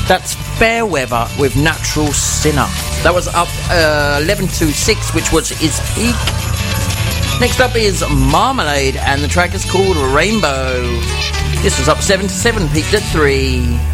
That's Fairweather with Natural Sinner. That was up 11 to 6, which was his peak. Next up is Marmalade, and the track is called Rainbow. This was up 7 to 7, peaked at 3.